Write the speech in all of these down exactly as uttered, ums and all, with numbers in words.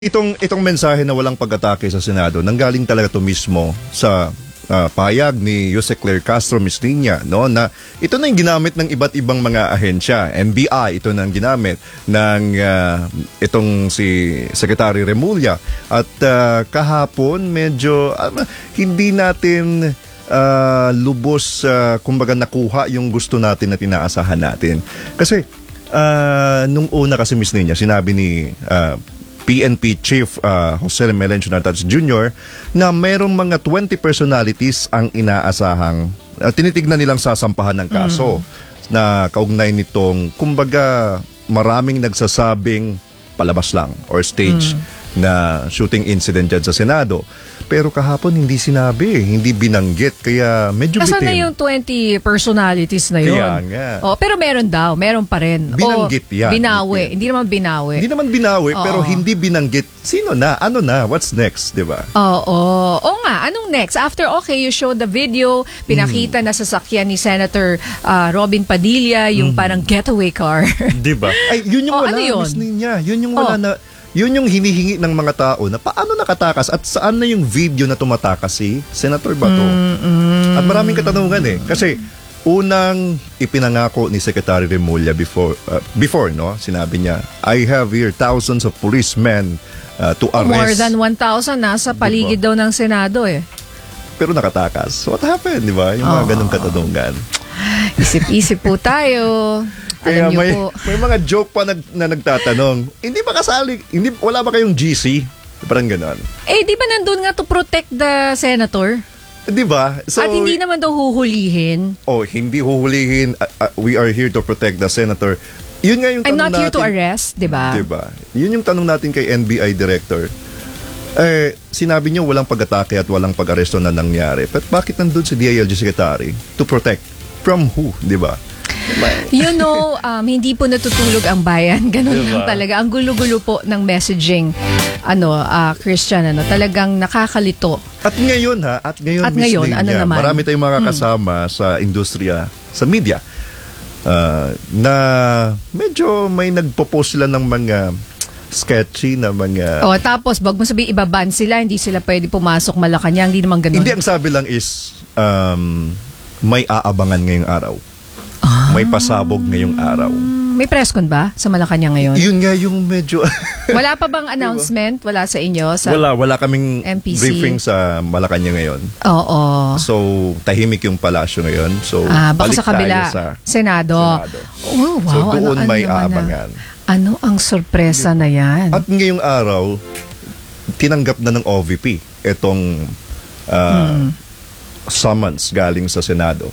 Itong itong mensahe na walang pag-atake sa Senado nanggaling talaga to mismo sa uh, payag ni Jose Claire Castro Misliña, no, na ito na yung ginamit ng iba't ibang mga ahensya. N B I ito na ang ginamit ng uh, itong si Secretary Remulla at uh, kahapon medyo uh, hindi natin uh, lubos uh, kumbaga nakuha yung gusto natin na tinaasahan natin. Kasi uh, nung una kasi Misliña sinabi ni uh, P N P Chief uh, Jose Melencio Nartates Junior na mayroong mga twenty personalities ang inaasahang uh, tinitignan nilang sasampahan ng kaso mm. na kaugnay nitong kumbaga maraming nagsasabing palabas lang or stage mm. na shooting incident dyan sa Senado. Pero kahapon hindi sinabi, hindi binanggit, kaya medyo bitin. Nasaan na yung twenty personalities na yun? Kaya nga. Oh, pero meron daw, meron pa rin. Binanggit o, yan. Binawi, hindi naman binawi. Hindi naman binawi, Oo. pero hindi binanggit. Sino na? Ano na? What's next? Diba? Oo. Oo. Oo nga, anong next? After, okay, you showed the video, pinakita mm. na sasakyan ni Senator uh, Robin Padilla, yung mm. parang getaway car. Diba? Ay, yun yung oh, wala, ano yun? Miss Ninya. Yun yung wala oh. na... Yun yung hinihingi ng mga tao na paano nakatakas at saan na yung video na tumatakas si Senator Bato. Mm-hmm. At maraming katanungan eh. Kasi unang ipinangako ni Secretary Remulla before, uh, before no, sinabi niya, I have here thousands of policemen uh, to arrest. More than one thousand nasa paligid diba? Daw ng Senado eh. Pero nakatakas. What happened, di ba? Yung mga oh. ganong katanungan. Isip-isip po tayo. Kaya Alam may, po. may mga joke pa nag, na nagtatanong, hindi ba kasali, hindi, wala ba kayong G C? Parang gano'n. Eh, di ba nandun nga to protect the senator? Di ba? So, at hindi naman daw huhulihin. Oh, hindi huhulihin. Uh, uh, we are here to protect the senator. Yun nga yung tanong I'm not natin, here to arrest, di ba? Di ba? Yun yung tanong natin kay N B I Director. Eh, sinabi niyo walang pag-atake at walang pag-aresto na nangyari. But bakit nandun si D I L G Secretary? To protect. From who? Di ba? You know, um, hindi po natutulog ang bayan. Ganun diba? Lang talaga. Ang gulo-gulo po ng messaging, ano, uh, Christian, ano, talagang nakakalito. At ngayon ha, at ngayon, at ngayon ano niya, naman? Marami tayong mga kasama hmm. sa industriya, sa media, uh, na medyo may nagpo-post sila ng mga sketchy na mga... Oh, tapos, wag mo sabihin, ibaban sila, hindi sila pwede pumasok Malacanang, hindi naman ganun. Hindi, ang sabi lang is, um, may aabangan ngayong araw. Ah. May pasabog ngayong araw. May press con ba sa Malacanang ngayon? Yun nga yung medyo... Wala pa bang announcement? Wala sa inyo? Sa wala, wala kaming M P C? Briefing sa Malacanang ngayon. Oo. So, tahimik yung palasyo ngayon. So, ah, baka balik sa kabila, tayo sa Senado. Senado. Oh, wow. So, doon ano, may ano, aabangan. Ano ang sorpresa na yan? At ngayong araw, tinanggap na ng O V P itong uh, hmm. summons galing sa Senado.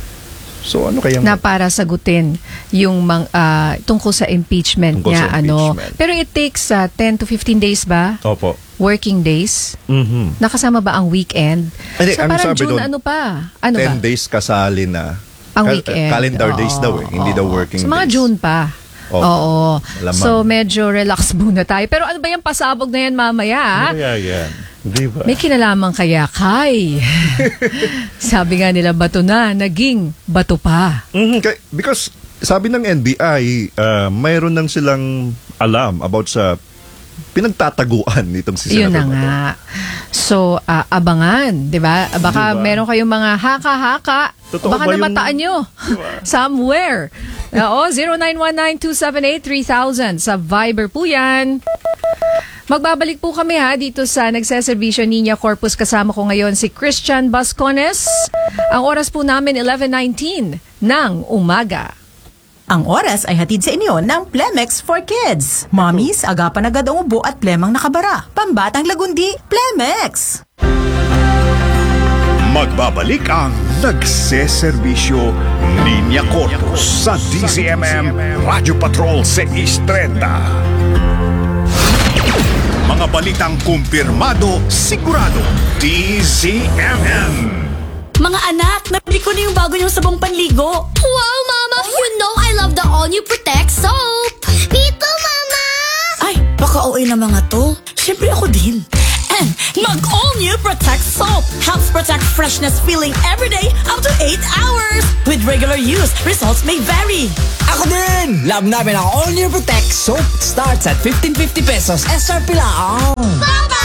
So ano kaya na para sagutin yung mang, uh, tungkol sa impeachment tungkol niya sa ano. impeachment. Pero it takes uh, ten to fifteen days ba? Opo. Working days. Mhm. Nakasama ba ang weekend? Ay, so ang parang sabi June doon, ano pa? Ano ten ba? days kasali na. Ang Ka- weekend. Calendar Oo, days daw eh, hindi oo. daw working so, mga days. June pa. Opo. Oo. Malamang. So medyo relax muna tayo. Pero ano ba yung pasabog na yan mamaya? Ano kaya yan? Di ba? May kinalaman kaya kay. Sabi nga nila bato na, naging bato pa. Mm-hmm. Because sabi ng N B I, uh, mayroon nang silang alam about sa pinagtataguan nitong si Senator Yun na Bato. nga. So, uh, abangan, di ba? Baka diba? meron kayong mga haka-haka. Totoo Baka ba yung... namataan nyo. Diba? Somewhere. Oo, zero nine one nine two seven eight three thousand. Sa Viber po yan. Magbabalik po kami ha dito sa nagseservisyo Niña Corpus. Kasama ko ngayon si Christian Bascones. Ang oras po namin eleven nineteen ng umaga. Ang oras ay hatid sa inyo ng Plemex for Kids. Mommies, agapan agad ang ubo at plemang nakabara. Pambatang lagundi, Plemex! Magbabalik ang nagseserbisyo Niña Corpus sa D Z M M Radio Patrol six thirty. Mga balitang kumpirmado, sigurado, D Z M M. Mga anak, nabili ko na yung bago niyong sabong panligo. Wow, Mama! You know I love the all-new Protect soap! Me too, Mama! Ay, baka O A na mga to. Siyempre ako din. And mag-all-new Protect Soap helps protect freshness feeling every day up to eight hours. With regular use, results may vary. Ako din! Love namin ang All New Protect Soap. Starts at fifteen fifty pesos. S R P lang. Papa!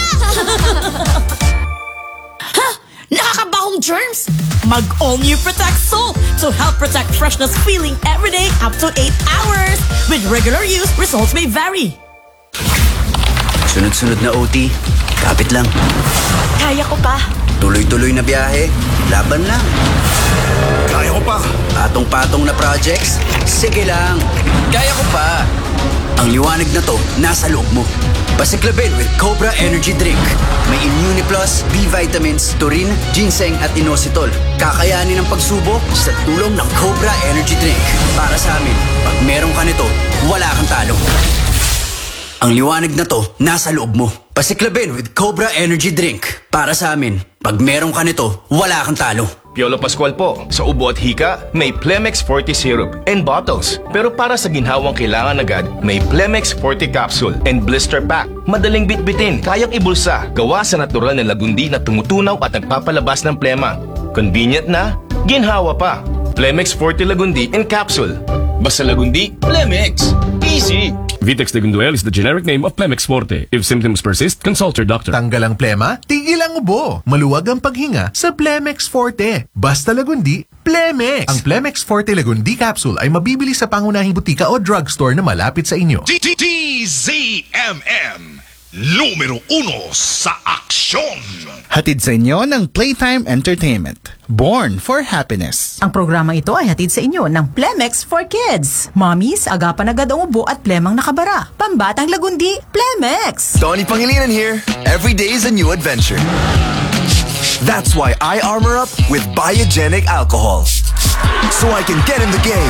Ha? Nakakabahong germs? Mag-all-new Protect Soap to help protect freshness feeling every day up to eight hours. With regular use, results may vary. Sunod-sunod na O T. Kapit lang. Kaya ko pa. Tuloy-tuloy na biyahe. Laban lang. Kaya ko pa. Patong-patong na projects. Sige lang. Kaya ko pa. Ang liwanag na to, nasa loob mo. Pasiklabin with Cobra Energy Drink. May Immuniplus, B vitamins, taurine, ginseng at inositol. Kakayanin ang pagsubok sa tulong ng Cobra Energy Drink. Para sa amin, pag meron ka nito, wala kang talo. Ang liwanag na to, nasa loob mo. Pasiklabin with Cobra Energy Drink. Para sa amin, pag meron ka nito, wala kang talo. Piolo Pascual po. Sa ubo at hika, may Plemex forty Syrup and bottles. Pero para sa ginhawang kailangan agad, may Plemex forty Capsule and Blister Pack. Madaling bitbitin, kayang ibulsa. Gawa sa natural na lagundi na tumutunaw at nagpapalabas ng plema. Convenient na, ginhawa pa. Plemex forty Lagundi and Capsule. Basta Lagundi, Plemex. Easy! Vitex Legunduel is the generic name of Plemex Forte. If symptoms persist, consult your doctor. Tanggal ang plema, tigil ang ubo. Maluwag ang paghinga sa Plemex Forte. Basta Lagundi, Plemex. Ang Plemex Forte Lagundi Capsule ay mabibili sa pangunahing butika o drugstore na malapit sa inyo. D Z M M, numero uno sa aksyon. Hatid sa inyo ng Playtime Entertainment. Born for Happiness. Ang programang ito ay hatid sa inyo ng Plemex for Kids. Mommies, agapan agad ang ubo at plemang nakabara. Pambatang Lagundi, Plemex. Donnie Pangilinan here. Every day is a new adventure. That's why I armor up with Biogenic alcohol. So I can get in the game.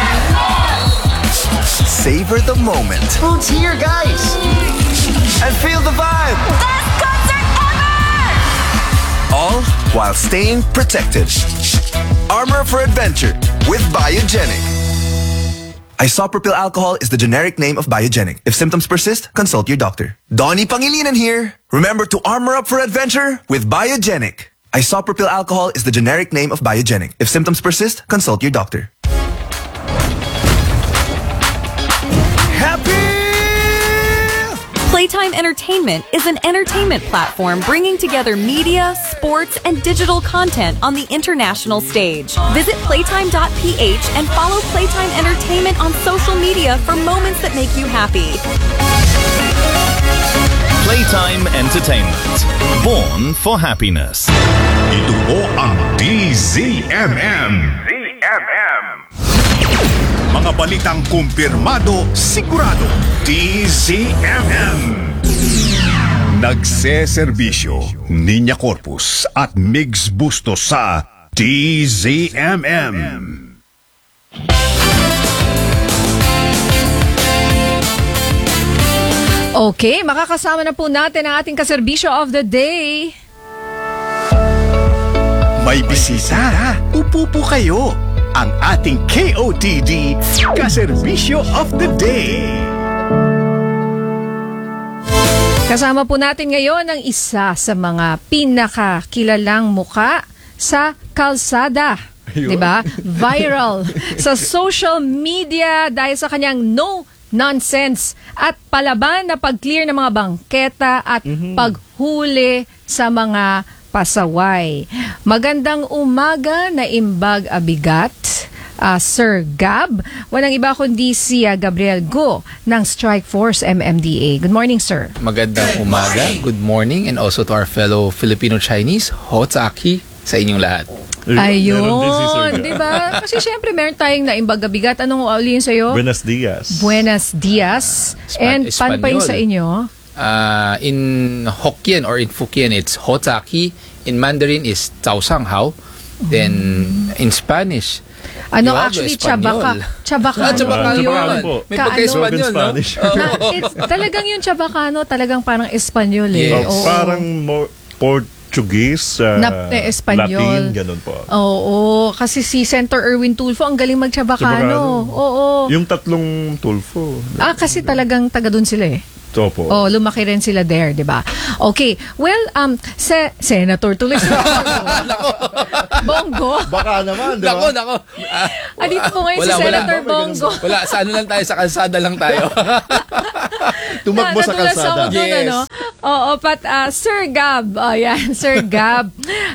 Savor the moment. Food's here, guys. And feel the vibe. Best concert ever! All while staying protected. Armor for adventure with Biogenic. Isopropyl alcohol is the generic name of Biogenic. If symptoms persist, consult your doctor. Donnie Pangilinan here. Remember to armor up for adventure with Biogenic. Isopropyl alcohol is the generic name of Biogenic. If symptoms persist, consult your doctor. Playtime Entertainment is an entertainment platform bringing together media, sports, and digital content on the international stage. Visit playtime dot p h and follow Playtime Entertainment on social media for moments that make you happy. Playtime Entertainment. Born for happiness. Ito po ang D Z M M. D Z M M. Mga balitang kumpirmado, sigurado. D Z M M. Nagseserbisyo, Niña Corpus at Migs Bustos sa D Z M M. Okay, makakasama na po natin ang ating kaserbisyo of the day. May bisita. Upo po kayo. Ang ating K O T D Kaserbisyo of the Day. Kasama po natin ngayon ang isa sa mga pinakakilalang muka sa kalsada. Diba? Viral sa social media dahil sa kanyang no nonsense at palaban na pag-clear ng mga bangketa at mm-hmm. paghuli sa mga pasaway. Magandang umaga na imbag abigat, uh, Sir Gab. Walang iba kundi si uh, Gabriel Go ng Strike Force M M D A. Good morning, sir. Magandang umaga, good morning, and also to our fellow Filipino-Chinese, Hotsaki sa inyong lahat. Ayun, di ba? Kasi syempre meron tayong naimbag abigat. Anong ulihin sa'yo? Buenas dias. Buenas dias. Span- And paano pa yun sa inyo? Uh, in Hokkien or in Fukien, it's Hotsaki. In Mandarin is Cao Sang Hao. Then in Spanish, ano Diego, actually, Espanyol. Chabaka. Chabacano. Ah, Chabacano yun. po. May pagka-Espanyol, no? Na, it's, talagang yung Chabacano, talagang parang Espanyol eh. Yes. Oh, parang more Portuguese, uh, na, eh, Espanyol. Latin, ganun po. Oo, kasi si Senator Erwin Tulfo, ang galing mag-Chabacano. Oo. Yung tatlong Tulfo. Ah, kasi talagang taga dun sila eh. Opo. Oh, lumaki rin sila there, di ba? Okay. Well, um, se Senator tuloy sa Bongo. Baka naman, di ba? Nako, nako. Ah, Ah, dito po ngayon si wala, wala. Senator Bongo. Wala, sa ano lang tayo, sa kalsada lang tayo. Tumakbo sa Natulas kalsada. ako dun, Yes. ano? Oo, but uh, Sir Gab, oh, yan, Sir Gab.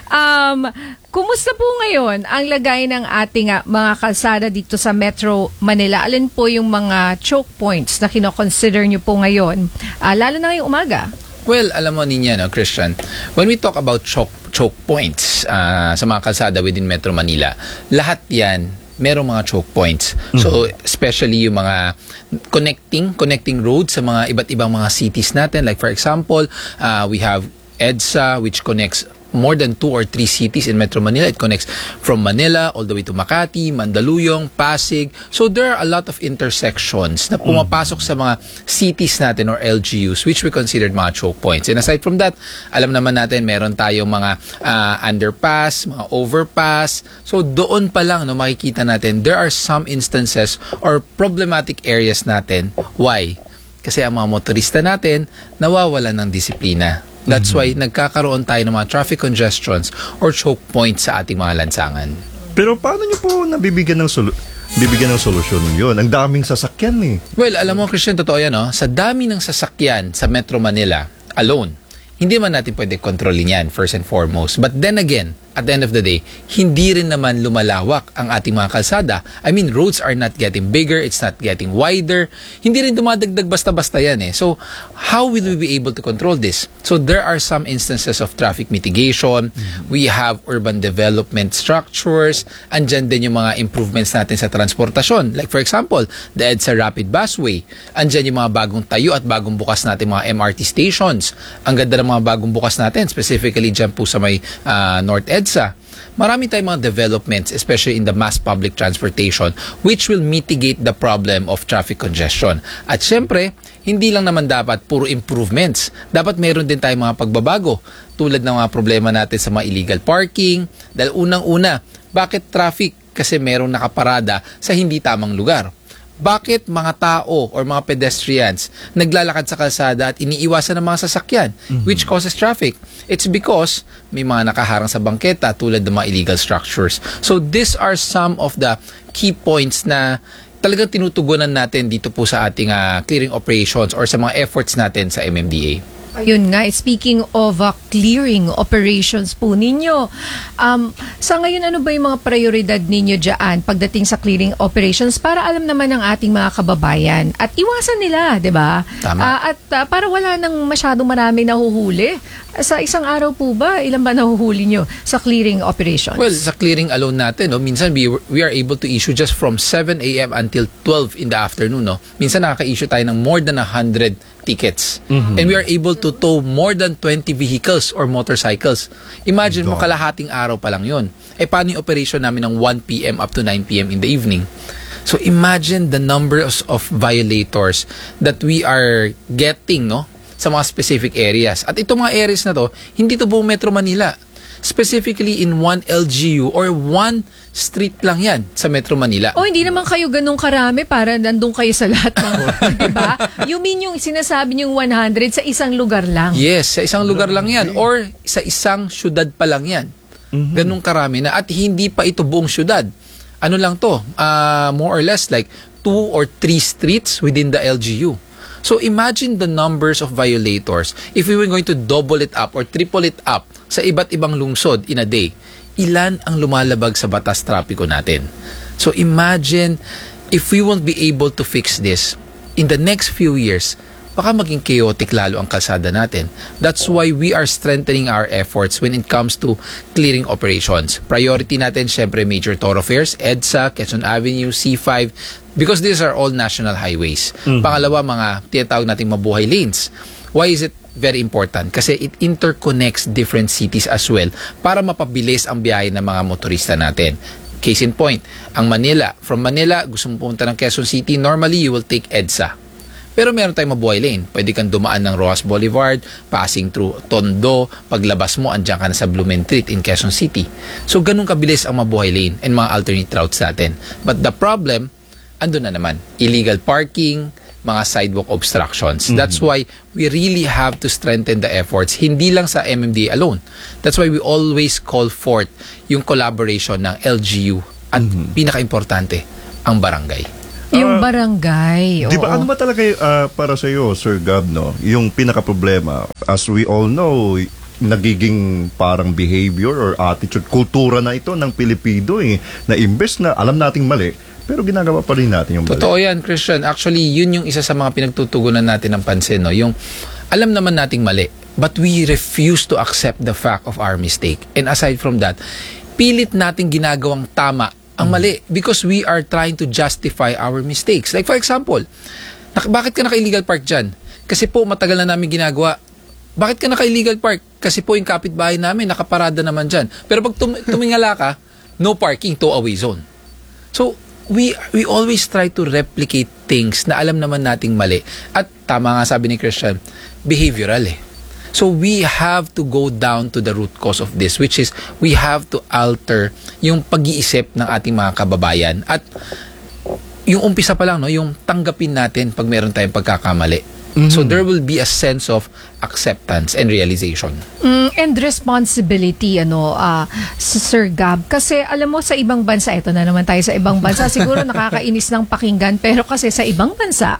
Um, kumusta po ngayon ang lagay ng ating uh, mga kalsada dito sa Metro Manila? Alin po yung mga choke points na kino-consider nyo po ngayon? Uh, lalo na ngayong umaga. Well, alam mo niya, no, Christian, when we talk about choke, choke points uh, sa mga kalsada within Metro Manila, lahat yan, merong mga choke points. Mm-hmm. So, especially yung mga connecting, connecting roads sa mga iba't ibang mga cities natin. Like for example, uh, we have EDSA, which connects more than two or three cities in Metro Manila. It connects from Manila all the way to Makati, Mandaluyong, Pasig. So there are a lot of intersections na pumapasok sa mga cities natin or L G Us which we considered mga choke points. And aside from that, alam naman natin meron tayong mga uh, underpass, mga overpass. So doon pa lang no, makikita natin there are some instances or problematic areas natin. Why? Kasi ang mga motorista natin nawawalan ng disiplina. That's why nagkakaroon tayo ng mga traffic congestions or choke points sa ating mga lansangan. Pero paano nyo po nabibigyan ng solu- bibigyan ng solusyon yun? Ang daming sasakyan eh. Well, alam mo Christian, totoo yan, no? Sa dami ng sasakyan sa Metro Manila alone, hindi man natin pwede kontrolin yan, first and foremost. But then again, at the end of the day, hindi rin naman lumalawak ang ating mga kalsada. I mean, roads are not getting bigger, it's not getting wider. Hindi rin dumadagdag basta-basta yan eh. So, how will we be able to control this? So, there are some instances of traffic mitigation. Mm-hmm. We have urban development structures. Andyan din yung mga improvements natin sa transportasyon. Like for example, the EDSA Rapid Busway. Andyan yung mga bagong tayo at bagong bukas natin mga M R T stations. Ang ganda ng mga bagong bukas natin, specifically dyan po sa may uh, North EDSA. Marami tayong mga developments, especially in the mass public transportation, which will mitigate the problem of traffic congestion. At syempre, hindi lang naman dapat puro improvements. Dapat meron din tayong mga pagbabago, tulad ng mga problema natin sa mga illegal parking. Dahil unang-una, bakit traffic? Kasi merong nakaparada sa hindi tamang lugar. Bakit mga tao or mga pedestrians naglalakad sa kalsada at iniiwasan ng mga sasakyan, mm-hmm. which causes traffic? It's because may mga nakaharang sa bangketa tulad ng mga illegal structures. So these are some of the key points na talagang tinutugunan natin dito po sa ating uh, clearing operations or sa mga efforts natin sa M M D A. Ayun nga, speaking of uh, clearing operations po ninyo, um, sa ngayon ano ba yung mga prioridad ninyo dyan pagdating sa clearing operations para alam naman ng ating mga kababayan at iwasan nila, di ba? Tama. Uh, at uh, para wala nang masyadong maraming nahuhuli. Sa isang araw po ba, ilan ba nahuhuli nyo sa clearing operations? Well, sa clearing alone natin, no, minsan we, we are able to issue just from seven a.m. until twelve in the afternoon. No? Minsan nakaka-issue tayo ng more than one hundred tickets. Mm-hmm. And we are able to tow more than twenty vehicles or motorcycles. Imagine mo, kalahating araw pa lang yun. Eh, paano yung operation namin ng one p.m. up to nine p.m. in the evening? So, imagine the numbers of violators that we are getting, no? Sa mga specific areas. At itong mga areas na to, hindi to buong Metro Manila. Specifically in one L G U or one street lang yan sa Metro Manila. Oh, hindi naman kayo ganun karami para nandun kayo sa lahat ng, diba? You mean yung sinasabi niyong one hundred sa isang lugar lang? Yes, sa isang lugar lang yan. Or sa isang syudad pa lang yan. Mm-hmm. Ganun karami na. At hindi pa ito buong syudad. Ano lang to? Uh, more or less like two or three streets within the L G U. So imagine the numbers of violators if we were going to double it up or triple it up sa iba't ibang lungsod in a day. Ilan ang lumalabag sa batas trapiko natin? So imagine if we won't be able to fix this in the next few years, baka maging chaotic lalo ang kalsada natin. That's why we are strengthening our efforts when it comes to clearing operations. Priority natin, syempre, major thoroughfares, EDSA, Quezon Avenue, C five, because these are all national highways. Mm-hmm. Pangalawa, mga tinatawag nating mabuhay lanes. Why is it very important? Kasi it interconnects different cities as well para mapabilis ang biyahe ng mga motorista natin. Case in point, ang Manila. From Manila, gusto mo pumunta ng Quezon City, normally you will take EDSA. Pero meron tayong mabuhay lane. Pwede kang dumaan ng Rojas Boulevard, passing through Tondo, paglabas mo, andyan ka na sa Blumentritt in Quezon City. So, ganun kabilis ang mabuhay lane and mga alternate routes natin. But the problem, andun na naman. Illegal parking, mga sidewalk obstructions. That's why we really have to strengthen the efforts, hindi lang sa M M D A alone. That's why we always call forth yung collaboration ng L G U at pinaka-importante, ang barangay. Yung barangay. Di ba oo. ano ba talaga uh, para sa iyo, Sir Gab, no? Yung pinaka-problema, as we all know, nagiging parang behavior or attitude, kultura na ito ng Pilipino eh, na imbes na alam nating mali, pero ginagawa pa rin natin yung mali. Totoo yan, Christian. Actually, yun yung isa sa mga pinagtutugunan natin ng pansin. No? Yung alam naman nating mali, but we refuse to accept the fact of our mistake. And aside from that, pilit nating ginagawang tama ang mali because we are trying to justify our mistakes. Like for example, nak- bakit ka naka-illegal park dyan? Kasi po matagal na namin ginagawa. Bakit ka naka-illegal park? Kasi po yung kapitbahay namin nakaparada naman dyan. Pero pag tum- tumingala ka, no parking, tow-away zone. So, we we always try to replicate things na alam naman nating mali. At tama nga sabi ni Christian, behavioral eh. So we have to go down to the root cause of this, which is we have to alter yung pag-iisip ng ating mga kababayan. At yung umpisa pa lang, no, yung tanggapin natin pag meron tayong pagkakamali. So there will be a sense of acceptance and realization. Mm, and responsibility, ano, uh, Sir Gab. Kasi alam mo, sa ibang bansa, ito na naman tayo sa ibang bansa, siguro nakakainis ng pakinggan, pero kasi sa ibang bansa,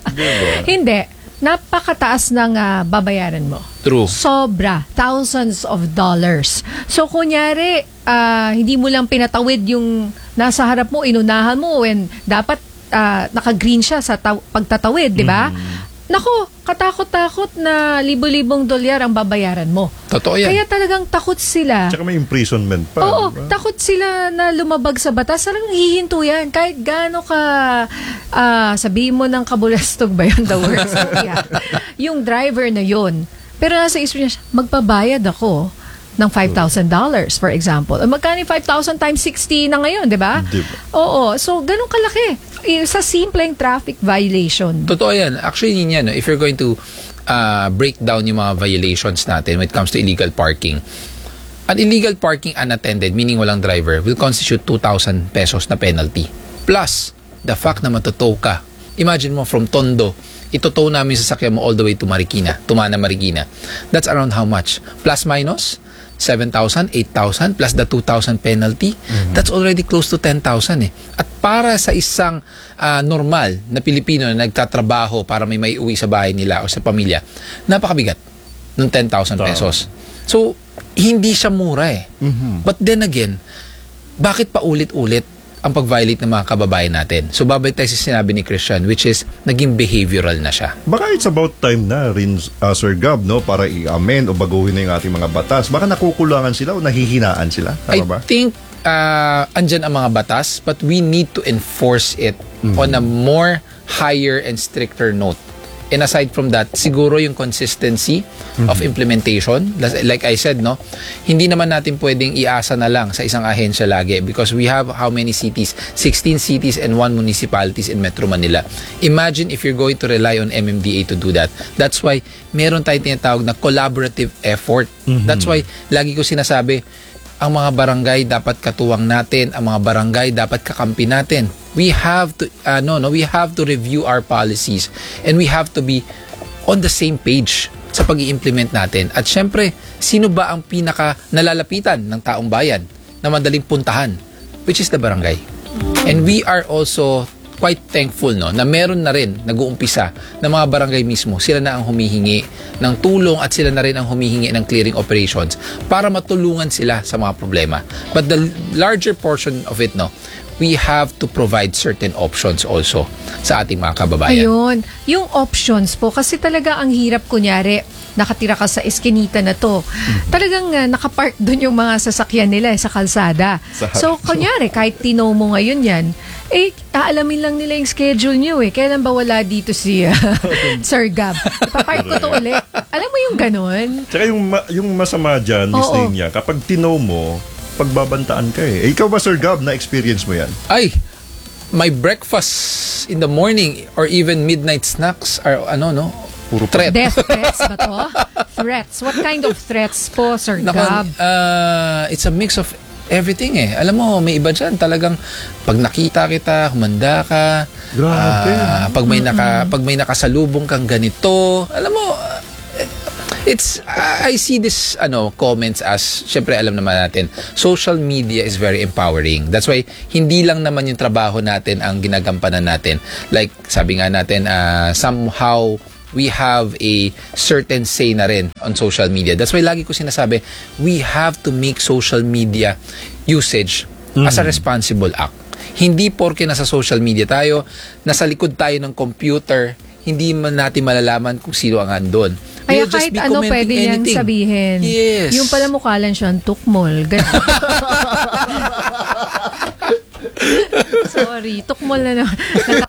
hindi, napakataas ng uh, babayaran mo. True. Sobra. Thousands of dollars. So, kunyari, uh, hindi mo lang pinatawid yung nasa harap mo, inunahan mo, and dapat uh, naka-green siya sa taw- pagtatawid, di ba? Mm. Nako, katakot-takot na libo-libong dolyar ang babayaran mo. Totoo yan. Kaya talagang takot sila. Tsaka may imprisonment pa. Oo, diba? takot sila na lumabag sa batas. Talagang hihinto yan. Kahit gaano ka, uh, sabihin mo ng kabulastog ba yun, the words? Yeah. Yung driver na yun. Pero nasa isip niya, magpabayad ako ng five thousand dollars, for example. Magkano yung five thousand times sixty na ngayon, di ba? Diba? Oo. So, ganun kalaki. Sa simpleng traffic violation. Totoo yan. Actually, yun yan. No? If you're going to uh, break down yung mga violations natin when it comes to illegal parking, an illegal parking unattended, meaning walang driver, will constitute two thousand pesos na penalty. Plus, the fact na matotow ka. Imagine mo, from Tondo, itotow namin sa sakyan mo all the way to Marikina, Tumana, Marikina. That's around how much? Plus minus? seven thousand, eight thousand, plus the two thousand penalty, mm-hmm. That's already close to ten thousand eh. At para sa isang uh, normal na Pilipino na nagtatrabaho para may may uwi sa bahay nila o sa pamilya, napakabigat ng ten thousand pesos. So, hindi siya mura eh. Mm-hmm. But then again, bakit pa ulit-ulit ang pag-violate ng mga kababayan natin? So, babalik tayo sa sinabi ni Christian, which is, naging behavioral na siya. Baka it's about time na rin, uh, Sir Gab, no, para i-amend o baguhin na yung ating mga batas. Baka nakukulangan sila o nahihinaan sila. Tama I ba? think, uh, andyan ang mga batas, but we need to enforce it mm-hmm. on a more higher and stricter note. And aside from that, siguro yung consistency mm-hmm. of implementation, like I said, no, hindi naman natin pwedeng iasa na lang sa isang ahensya lagi because we have how many cities? sixteen cities and one municipalities in Metro Manila. Imagine if you're going to rely on M M D A to do that. That's why meron tayong tinatawag na collaborative effort. Mm-hmm. That's why lagi ko sinasabi, ang mga barangay dapat katuwang natin, ang mga barangay dapat kakampi natin. We have to uh, no no we have to review our policies and we have to be on the same page sa pag-i-implement natin. At syempre, sino ba ang pinaka nalalapitan ng taong bayan na madaling puntahan, which is the barangay. And we are also quite thankful no na meron na rin nag-uumpisa na mga barangay mismo, sila na ang humihingi ng tulong at sila na rin ang humihingi ng clearing operations para matulungan sila sa mga problema. But the larger portion of it no, we have to provide certain options also sa ating mga kababayan. Ayun, yung options po kasi talaga ang hirap, kunyari nakatira ka sa eskinita na to. Mm-hmm. Talagang uh, nakapark doon yung mga sasakyan nila eh, sa kalsada. Sa so, kunyari, kahit tino mo ngayon yan, eh, aalamin lang nila yung schedule nyo eh. Kailan ba wala dito si uh, Sir Gab? Ipapark ko to ulit. Alam mo yung ganun? Tsaka yung, ma- yung masama dyan, Miss Linya, kapag tino mo, pagbabantaan ka eh. eh. Ikaw ba, Sir Gab, na-experience mo yan? Ay, my breakfast in the morning or even midnight snacks are ano, no? Puro threat. Death threats ba to? Threats. What kind of threats po, Sir Naka, Gab? uh, it's a mix of everything eh. Alam mo, may iba dyan talagang pag nakita kita, humanda ka. Grabe. ah, pag may naka pag may nakasalubong kang ganito, alam mo, it's I see this ano comments as syempre alam naman natin social media is very empowering. That's why hindi lang naman yung trabaho natin ang ginagampanan natin. Like sabi nga natin uh, somehow we have a certain say na rin on social media. That's why lagi ko sinasabi we have to make social media usage mm. as a responsible act. Hindi porke nasa social media tayo, nasa likod tayo ng computer, hindi man natin malalaman kung sino ang andon. Ay, We'll just kahit be ano commenting pwede niyang anything. sabihin. Yes. Yung pala mukha lang siyang tukmol. Ganun. Sorry, tukmol na naman.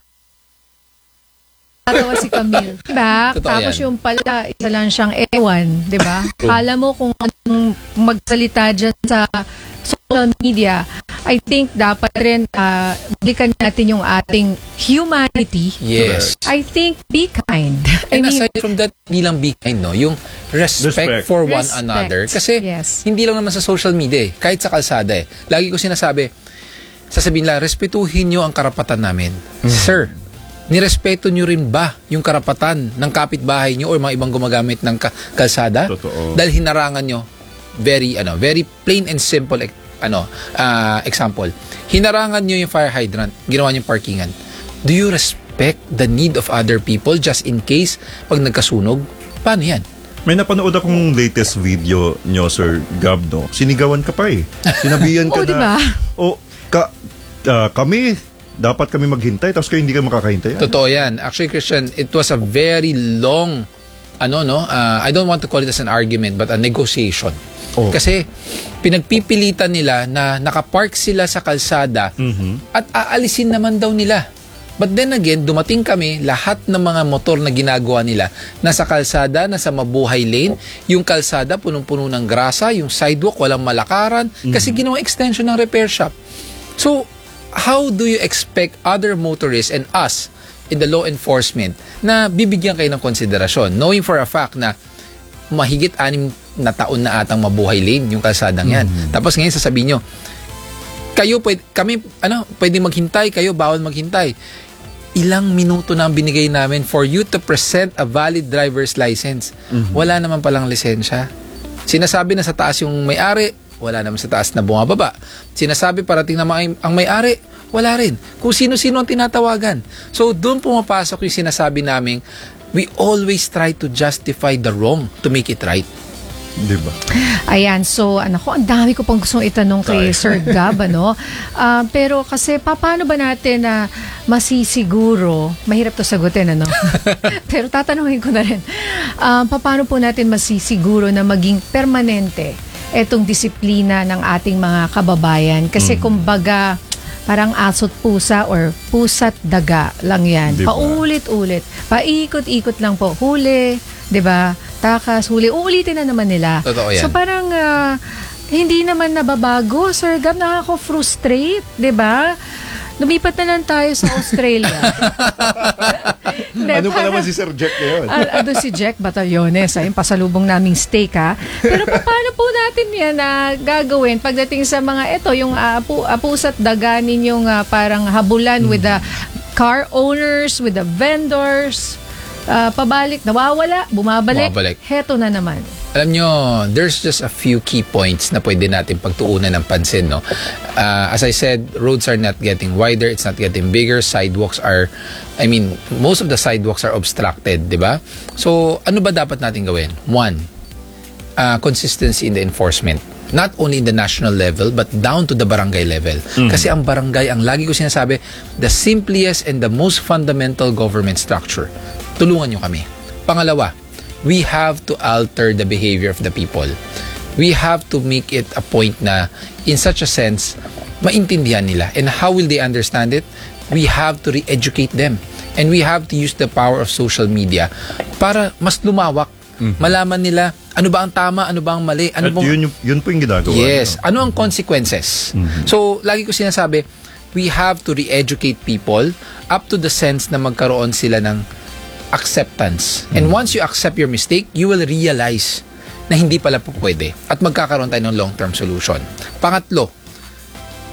Natawa si Camille. Diba? Totoo Tapos yan. yung pala, isa lang siyang ewan. Diba? Kala mo kung anong magsalita dyan sa social media, I think dapat rin uh, balikan natin yung ating humanity. Yes. I think be kind. I And mean, aside from that, hindi lang be kind, no? Yung respect, Respect. for one Respect. another. Kasi Yes. hindi lang naman sa social media eh. Kahit sa kalsada eh. Lagi ko sinasabi, sasabihin lang, respetuhin nyo ang karapatan namin. Sir, nirespeto nyo rin ba yung karapatan ng kapitbahay nyo o mga ibang gumagamit ng ka- kalsada? Totoo. Dahil hinarangan nyo, very, ano, very plain and simple ano, uh, example. Hinarangan nyo yung fire hydrant, ginawa nyo yung parkingan. Do you respect the need of other people just in case pag nagkasunog? Paano yan? May napanood akong latest video nyo, Sir Gab, no? Sinigawan ka pa eh. Sinabihan ka Oo, na, diba? o, ka, ah, kami, dapat kami maghintay, tapos kayo hindi kayo makakahintay. Totoo yan. Actually, Christian, it was a very long, ano, no? Uh, I don't want to call it as an argument, but a negotiation. Oh. Kasi, pinagpipilitan nila na nakapark sila sa kalsada Mhm. at aalisin naman daw nila. But then again, dumating kami, lahat ng mga motor na ginagawa nila, nasa kalsada, nasa mabuhay lane, yung kalsada punong-puno ng grasa, yung sidewalk, walang malakaran, kasi ginawa extension ng repair shop. So, how do you expect other motorists and us in the law enforcement na bibigyan kayo ng konsiderasyon, knowing for a fact na mahigit anim na taon na atang mabuhay lane yung kalsadang yan. Mm-hmm. Tapos ngayon sasabihin nyo, kayo pwede, kami ano, pwede maghintay, kayo bawal maghintay. Ilang minuto na ang binigay namin for you to present a valid driver's license. Mm-hmm. Wala naman palang lisensya. Sinasabi na sa taas yung may-ari, wala naman sa taas na bumababa. Sinasabi parating na may, ang may-ari, wala rin. Kung sino-sino ang tinatawagan. So doon pumapasok yung sinasabi naming we always try to justify the wrong to make it right. Diba? Ayan, so ano ko, ang dami ko pang gustong itanong kay Sir Gab, ano? Ah, pero kasi pa, paano ba natin na masisiguro, mahirap to sagutin, ano? Pero tatanungin ko na rin, ah, paano po natin masisiguro na maging permanente etong disiplina ng ating mga kababayan? Kasi kumbaga, parang asot pusa or pusa't daga lang yan. Diba? Paulit-ulit. Paikot-ikot lang po. Huli, 'di ba? Takas, huli. Uulitin na naman nila. Totoo yan. So parang ah, hindi naman nababago. Sir Gab, nakako-frustrate, 'di ba? Lumipat na lang tayo sa Australia. Hindi, Ano pa parang- naman si Sir Jack ngayon? Ah, ano si Jack Batallones, ay pasalubong naming steak, ha. Pero pa- paano po natin yan na gagawin pagdating sa mga ito, yung uh, pu- uh, pusa't daganin yung ah, parang habulan with the car owners, with the vendors, ah, pabalik, nawawala, bumabalik, Bumabalik. heto na naman. Alam nyo, there's just a few key points na pwede natin pagtuunan ng pansin, no? Uh, as I said, roads are not getting wider, it's not getting bigger, sidewalks are, I mean, most of the sidewalks are obstructed, di ba? So, ano ba dapat natin gawin? One, uh, consistency in the enforcement. Not only in the national level, but down to the barangay level. Mm. Kasi ang barangay, ang lagi ko sinasabi, the simplest and the most fundamental government structure. Tulungan nyo kami. Pangalawa, we have to alter the behavior of the people. We have to make it a point na, in such a sense, maintindihan nila. And how will they understand it? We have to re-educate them. And we have to use the power of social media para mas lumawak. Mm-hmm. Malaman nila, ano ba ang tama, ano ba ang mali. Ano At bang... yun, yung- yun po yung ginagawa. Yes. no? Ano ang consequences? Mhm. So, lagi ko sinasabi, we have to re-educate people up to the sense na magkaroon sila ng acceptance. And once you accept your mistake, you will realize na hindi pala po pwede at magkakaroon tayo ng long-term solution. Pangatlo,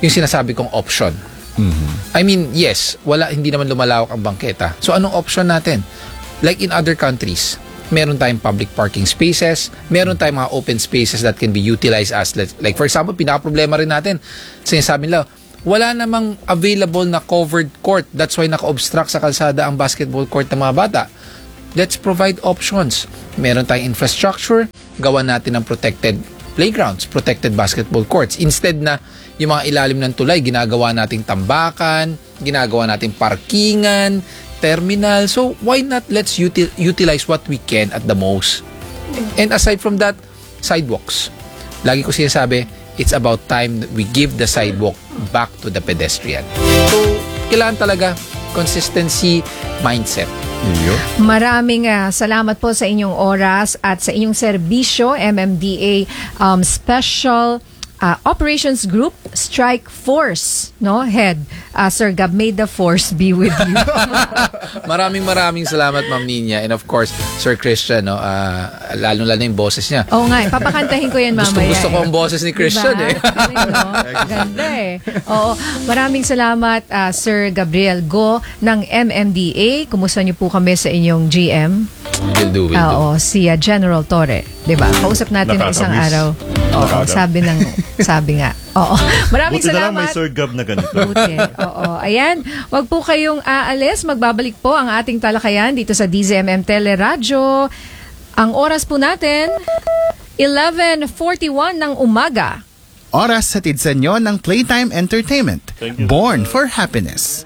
yung sinasabi kong option. I mean, yes, wala, hindi naman lumalawak ang bangketa. So, anong option natin? Like in other countries, meron tayong public parking spaces, meron tayong mga open spaces that can be utilized as, like for example, pinaka-problema rin natin, sinasabi nila, wala namang available na covered court. That's why naka-obstruct sa kalsada ang basketball court ng mga bata. Let's provide options. Meron tayong infrastructure, gawan natin ng protected playgrounds, protected basketball courts. Instead na yung mga ilalim ng tulay, ginagawa nating tambakan, ginagawa nating parkingan, terminal. So, why not let's util- utilize what we can at the most? And aside from that, sidewalks. Lagi ko sinasabi, it's about time that we give the sidewalk back to the pedestrian. So, kailangan talaga consistency, mindset. Maraming uh, salamat po sa inyong oras at sa inyong serbisyo, M M D A um, Special uh, Operations Group Strike Force, no, Head, uh, Sir Gab, may the force be with you. Maraming maraming salamat, Ma'am Nina, and of course Sir Christian, no, uh, lalo-lalo yung boses niya. Oo nga, eh, papakantahin ko yan mamaya. Gusto, gusto ko ang boses ni Christian, diba? eh. No? Ganda eh. Oo, maraming salamat uh, Sir Gabriel Go ng M M D A. Kumusta niyo po kami sa inyong G M? Will do, will do. Oo, si uh, General Torre, 'di ba? Kausap natin ng isang araw. Oo, sabi ng sabi nga. Oo. Maraming Buti salamat. na lang may Sir Gab na ganito. Buti. Oo. Ayan, wag po kayong aalis. Magbabalik po ang ating talakayan dito sa D Z M M Teleradyo. Ang oras po natin, eleven forty-one ng umaga. Oras hatid sa inyo ng Playtime Entertainment. Born for Happiness.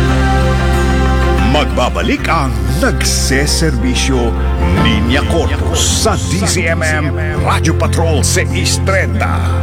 Magbabalik ang nagseserbisyo Linya Corpus sa D Z M M Radio Patrol six thirty.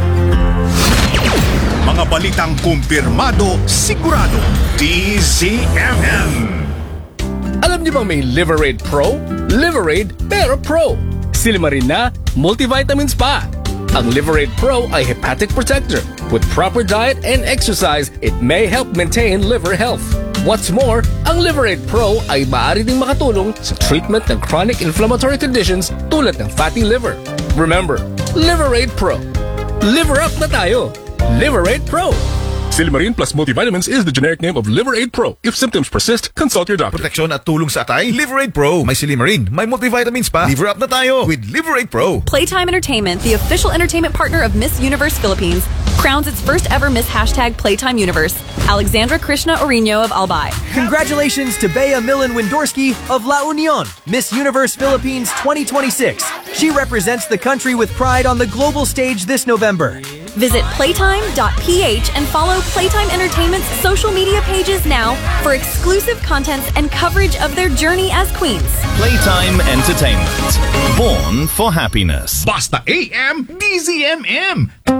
Mga balitang kumpirmado, sigurado, D Z M M. Alam niyo bang may Liverade Pro? Liverade pero Pro. Silimarin na, multivitamins pa. Ang Liverade Pro ay hepatic protector. With proper diet and exercise, it may help maintain liver health. What's more, ang Liverade Pro ay maaari ding makatulong sa treatment ng chronic inflammatory conditions tulad ng fatty liver. Remember, Liverade Pro. Liver up na tayo! Liverade Pro! Silimarin plus multivitamins is the generic name of Liverade Pro. If symptoms persist, consult your doctor. Proteksyon at tulong sa atay, Liverade Pro. May Silimarin, may multivitamins pa. Liver up na tayo with Liverade Pro. Playtime Entertainment, the official entertainment partner of Miss Universe Philippines, crowns its first ever Miss Hashtag Playtime Universe, Alexandra Krishna Orino of Albay. Congratulations to Bea Millen Windorski of La Union, Miss Universe Philippines twenty twenty-six. She represents the country with pride on the global stage this November. Visit playtime dot p h and follow Playtime Entertainment's social media pages now for exclusive contents and coverage of their journey as queens. Playtime Entertainment. Born for happiness. Basta A M D Z M M.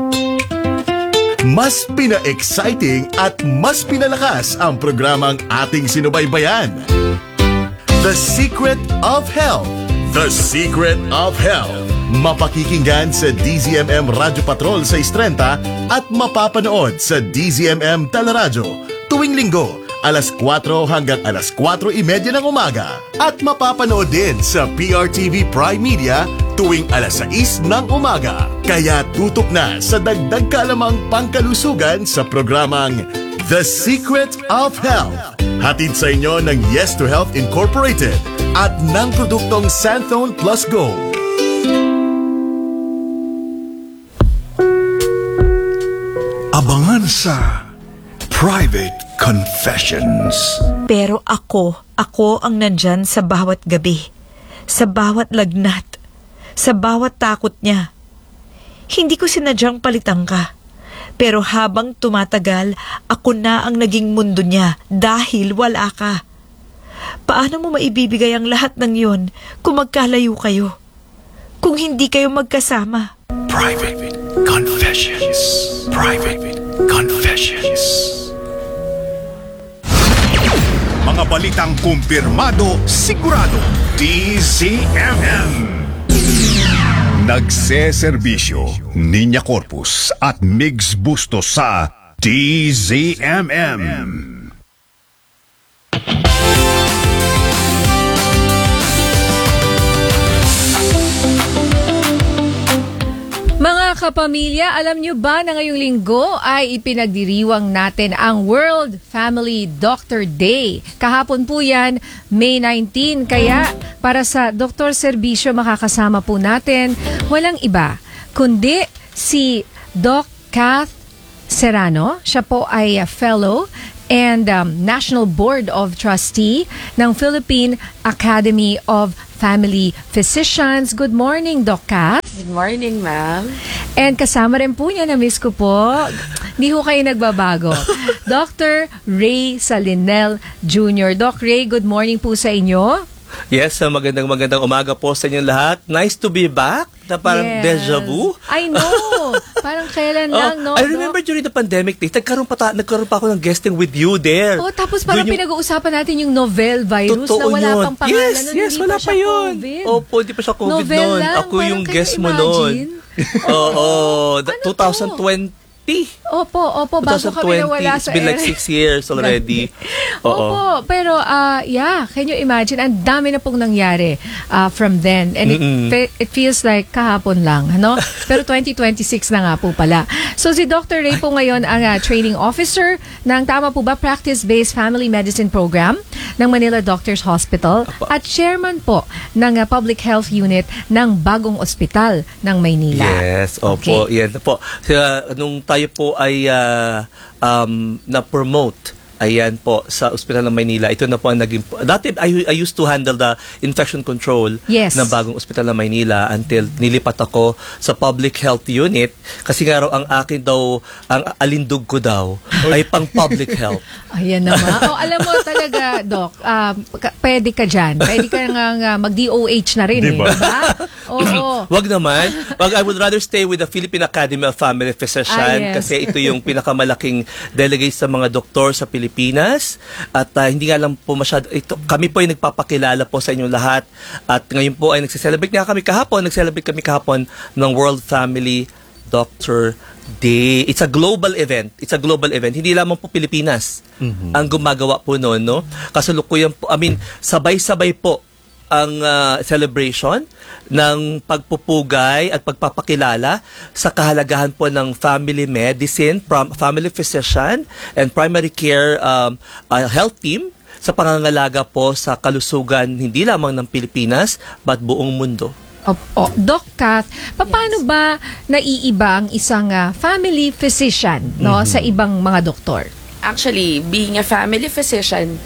Mas pina-exciting at mas pinalakas ang programang ating sinubaybayan. The Secret of Health. The Secret of Health. Mapakikinggan sa D Z M M Radio Patrol sa Istrenta at mapapanood sa D Z M M Teleradyo tuwing linggo alas kwatro hanggang alas kwatro imedya ng umaga at mapapanood din sa P R T V Prime Media tuwing alas sais ng umaga. Kaya tutok na sa dagdag kalamang pangkalusugan sa programang The Secret of Health. Hatid sa inyo ng Yes to Health Incorporated at ng produktong Santhone Plus Gold. Abangan sa Private Confessions. Pero ako, ako ang nandyan sa bawat gabi, sa bawat lagnat, sa bawat takot niya. Hindi ko sinadyang palitan ka. Pero habang tumatagal, ako na ang naging mundo niya dahil wala ka. Paano mo maibibigay ang lahat ng yon kung magkalayo kayo? Kung hindi kayo magkasama? Private Confessions. Private Confessions. Mga balitang kumpirmado, sigurado, D Z M M. Nagseserbisyo, Niña Corpus at Migs Bustos sa D Z M M. Mga kapamilya, alam nyo ba na ngayong linggo ay ipinagdiriwang natin ang World Family Doctor Day. Kahapon po yan, May nineteenth. Kaya para sa doktor serbisyo makakasama po natin, walang iba kundi si Doc Kath Serrano. Siya po ay fellow and um, National Board of Trustee ng Philippine Academy of Family Physicians. Good morning, Doc Kath. Good morning, ma'am. And kasama rin po niya, na-miss ko po, hindi ho kayo nagbabago, Doctor Ray Salinel Junior Doc Ray, good morning po sa inyo. Yes, uh, magandang magandang umaga po sa inyong lahat. Nice to be back. Na parang Yes. deja vu. I know. Parang kailan lang, no? I remember during the pandemic days, nagkaroon pa, ta- nagkaroon pa ako ng guesting with you there. Oh, tapos parang Doon yung- pinag-uusapan natin yung novel virus Totoo na wala yun. pang pangalan. Yes, nun, yes, hindi wala pa pa siya yun. COVID. Opo, hindi pa siya COVID Novel noon. lang, Ako parang yung can guest you mo noon. imagine? Oo, the twenty twenty. Opo, opo, bago kami nawala It's sa been like ere. six years already. Oo. Opo, pero uh, yeah, can you imagine? Ang dami na pong nangyari uh, from then. And it, Mm-mm. fe- it feels like kahapon lang, no? Pero twenty twenty-six na nga po pala. So si Doctor Ray po ngayon ang uh, training officer ng, tama po ba, Practice-Based Family Medicine Program ng Manila Doctors Hospital at chairman po ng uh, Public Health Unit ng Bagong Ospital ng Maynila. Yes, opo, Okay. yan po. Kaya, nung tayo po ay ah, um, na-promote, ayan po, sa Ospital ng Maynila, ito na po ang naging... Dati, I, I used to handle the infection control Yes. ng Bagong Ospital ng Maynila until nilipat ako sa Public Health Unit kasi nga raw ang akin daw, ang alindog ko daw, ay pang Public Health. Ayan naman. Oh, alam mo talaga, Doc, um, ka- pwede ka dyan. Pwede ka nga, nga mag-D O H na rin, Diba? eh. Diba? Oo. Wag naman. Wag, I would rather stay with the Philippine Academy of Family Physicians Ah, yes. kasi ito yung pinakamalaking delegate sa mga doktor sa Pilipinas. At uh, hindi nga lang po masyado, ito, kami po ay nagpapakilala po sa inyong lahat. At ngayon po ay nagsiselebrate nga kami kahapon. Nagsiselebrate kami kahapon ng World Family Doctor Day. It's a global event. It's a global event. Hindi lamang po Pilipinas ang gumagawa po noon, no? Kasalukuyan po, I mean, sabay-sabay po ang uh, celebration ng pagpupugay at pagpapakilala sa kahalagahan po ng family medicine, prom- family physician, and primary care um, uh, health team sa pangangalaga po sa kalusugan hindi lamang ng Pilipinas but buong mundo. Opo. Doc Kath, paano ba naiiba ang isang ah, family physician no Mhm. sa ibang mga doktor? Actually, being a family physician,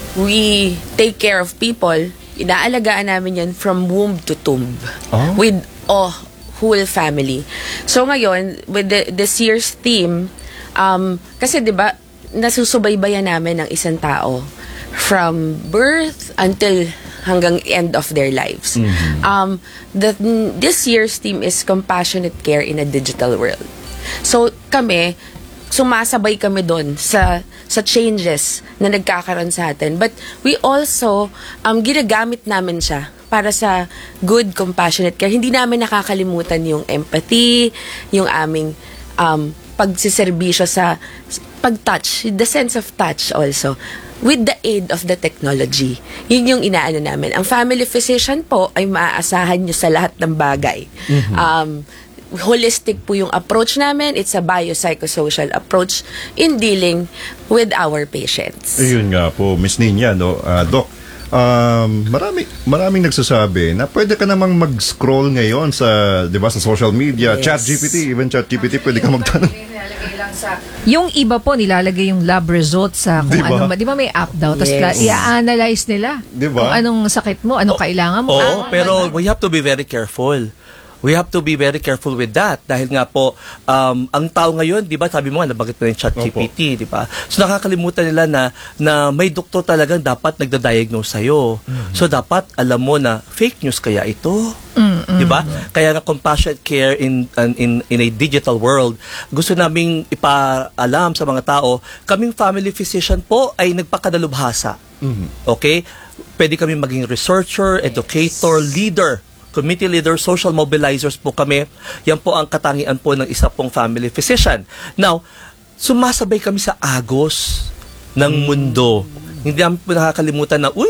we take care of people. Inaalagaan namin yan from womb to tomb. Oh. With oh, whole family. So ngayon, with the, this year's theme, um, kasi di ba nasusubaybayan namin ng isang tao from birth until hanggang end of their lives. Um, the, this year's theme is Compassionate Care in a Digital World. So kami, sumasabay kami doon sa sa changes na nagkakaroon sa atin. But we also, um, ginagamit namin siya para sa good compassionate care. Hindi namin nakakalimutan yung empathy, yung aming um, pagsiservisyo sa pag-touch, the sense of touch also, with the aid of the technology. Yun yung inaano namin. Ang family physician po ay maaasahan nyo sa lahat ng bagay. Mhm. Um, holistic po yung approach namin. It's a biopsychosocial approach in dealing with our patients. Ayun nga po, Miss Nina, no? Ah, Doc, um, marami, maraming nagsasabi na pwede ka namang mag-scroll ngayon sa, di ba, sa social media, Yes. chat G P T, even chat G P T, pwede ka magtanong. Yung iba po nilalagay yung lab results sa kung Diba? ano, di ba may app daw, tapos Yes. i-analyze nila Diba? kung anong sakit mo, anong kailangan mo. Oo, Ah, pero we have to be very careful. We have to be very careful with that dahil nga po um, ang tao ngayon, 'di ba? Sabi mo nga nabanggit mo yung Chat G P T, 'di ba? So nakakalimutan nila na na may doktor talagang dapat nagda-diagnose sa iyo. So dapat alam mo na fake news kaya ito. Mm-mm. 'Di ba? Kaya nga compassionate care in in in a digital world, gusto naming ipaalam sa mga tao, kaming family physician po ay nagpakadalubhasa. Okay? Pwede kami maging researcher, educator, leader, community leader, social mobilizers po kami. Yan po ang katangian po ng isa pong family physician. Now, sumasabay kami sa agos ng mundo. Hindi namin po nakakalimutan na, uy,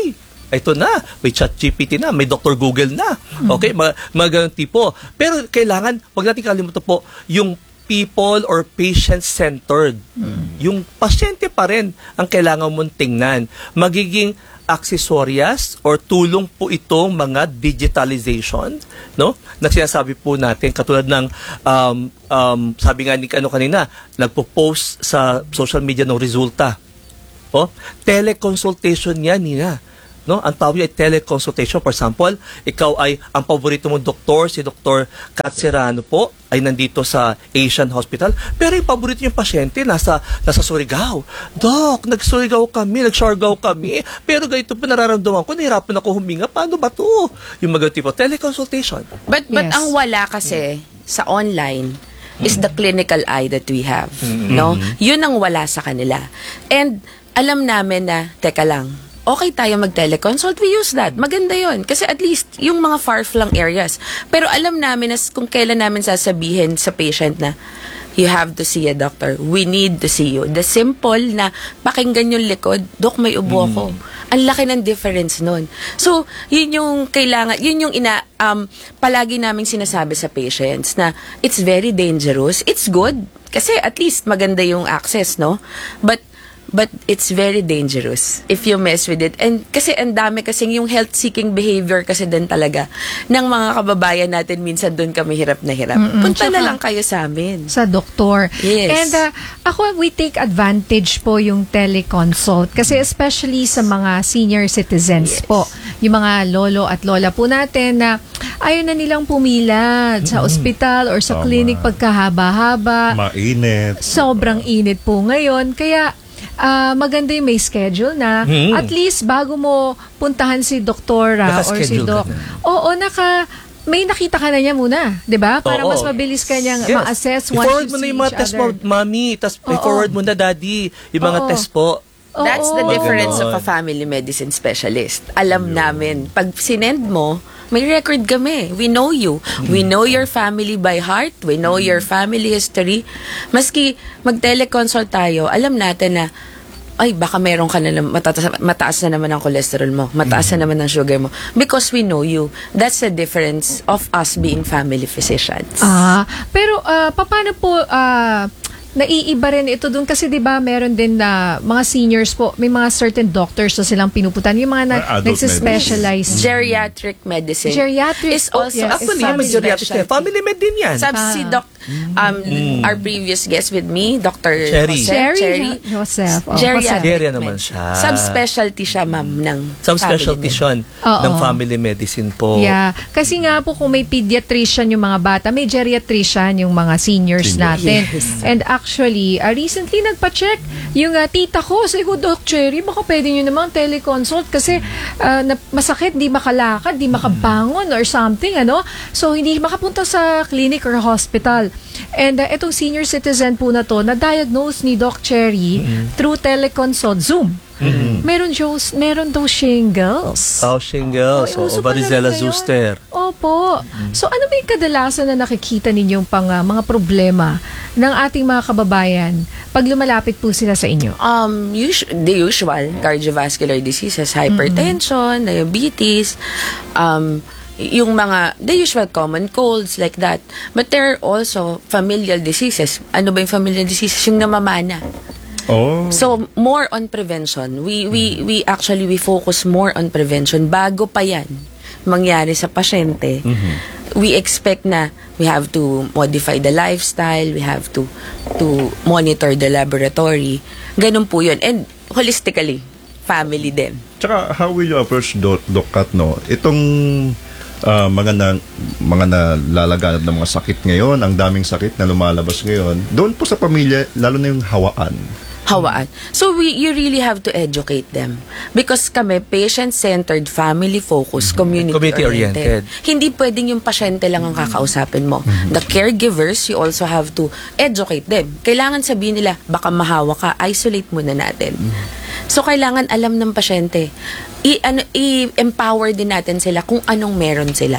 ito na, may chat G P T na, may Doctor Google na. Okay, mga, mga ganun tipo. Pero kailangan, wag natin kalimutan po, yung people or patient-centered. Yung pasyente pa rin ang kailangan mong tingnan. Magiging accessorious or tulong po itong mga digitalization, no? Na sinasabi po natin katulad ng um, um, sabi nga ni ano kanina, nagpo-post sa social media ng resulta. Oh, teleconsultation yan, Nina. No, ang tawag ay teleconsultation. For example, ikaw ay ang paborito mong doktor, si Doctor Kat Serrano po, ay nandito sa Asian Hospital. Pero yung paborito niyong pasyente nasa nasa Surigao. Doc, nag-Surigao kami, nag-Siargao kami. Pero ganito po nararamdaman ko, nahirapan ako huminga. Paano ba to? Yung mga tipo teleconsultation. But but ang wala kasi sa online is the clinical eye that we have, Mm-hmm. no? Yun ang wala sa kanila. And alam namin na teka lang, okay tayo mag-teleconsult, we use that. Maganda yon kasi at least yung mga far-flung areas. Pero alam namin na kung kailan namin sasabihin sa patient na you have to see a doctor. We need to see you. The simple na pakinggan yung likod, Dok, may ubo ako. Ang laki ng difference nun. So, yun yung kailangan, yun yung ina, um, palagi naming sinasabi sa patients na it's very dangerous. It's good kasi at least maganda yung access, no? But But it's very dangerous if you mess with it. And kasi ang dami kasing yung health-seeking behavior kasi din talaga ng mga kababayan natin, minsan doon kami hirap na hirap. Mm-mm. Punta Tsaka, na lang kayo sa amin. Sa doktor. Yes. And uh, ako, we take advantage po yung teleconsult. Kasi especially sa mga senior citizens Yes. po. Yung mga lolo at lola po natin na ayaw na nilang pumila sa ospital or sa Tama. clinic pagkahaba-haba. Mainit. Sobrang init po ngayon. Kaya ah, maganda yung may schedule na Hmm. at least bago mo puntahan si doktora or si Naka-schedule doc. ka na. Oo, naka may nakita ka na niya muna, 'di ba? Para Oo. mas mabilis ka niyang Yes. ma-assess once I-forward you mo na see yung mga each test mo, other. mami. Tas Oo. i-forward mo na, daddy. Yung mga Oo. test po. That's the Oo. difference of a Ganon. family medicine specialist. Alam namin, pag sinend mo, may record kami. We know you. We know your family by heart. We know your family history. Maski mag-teleconsult tayo, alam natin na ay, baka meron ka na, nam- mataas, mataas na naman ang cholesterol mo, mataas na naman ang sugar mo. Because we know you. That's the difference of us being family physicians. Ah, pero ah, paano po ah, naiiba rin ito dun kasi 'di ba meron din na mga seniors po, may mga certain doctors na silang pinuputan, yung mga na, Ah, adult nagsispecialize. Geriatric medicine Geriatric is also yes, a Actually, family may geriatric specialty. na. Family med din yan. Sabi si Doc, um, our previous guest with me, Doctor Cherry. Jose, Cherry Joseph. Oh, Geriatric Geriatric med- naman siya. Subspecialty siya, ma'am, ng Subspecialty family med. siya Oo. ng family medicine po. Yeah. Kasi nga po kung may pediatrician yung mga bata, may geriatrician yung mga seniors Seniors. natin. Yes. And actually, uh, recently nagpa-check yung uh, tita ko. Sabi ko, Doc Cherry, baka pwede nyo namang teleconsult kasi uh, na, masakit, di makalakad, di makabangon or something, ano? So, hindi makapunta sa clinic or hospital. And uh, itong senior citizen po na to, na-diagnose ni Doc Cherry through teleconsult, Zoom. Meron, Jos, meron daw shingles. Oh, shingles. Oh, Oh, uso pa varicella rin ngayon. zoster. Opo. So ano ba yung kadalasan na nakikita ninyong pang, ah, mga problema ng ating mga kababayan pag lumalapit po sila sa inyo? Um, us- the usual cardiovascular diseases, hypertension, diabetes, um, yung mga, the usual common colds like that. But there are also familial diseases. Ano ba yung familial diseases? Yung namamana. Oh. So, more on prevention. We, we, we actually, we focus more on prevention. Bago pa yan mangyari sa pasyente, we expect na we have to modify the lifestyle, we have to to monitor the laboratory. Ganun po yun. And holistically, family din. Tsaka, how will you approach Doc, Doc Kat, no? Itong ah, mga na, mga nalalaganap ng mga sakit ngayon, ang daming sakit na lumalabas ngayon, doon po sa pamilya, lalo na yung hawaan. Hawaan. So, we, you really have to educate them. Because kami, patient-centered, family-focused, community-oriented. Community-oriented. Hindi pwedeng yung pasyente lang ang kakausapin mo. The caregivers, you also have to educate them. Kailangan sabihin nila, baka mahawa ka, isolate muna natin. So, kailangan alam ng pasyente. I, ano, i-empower din natin sila kung anong meron sila.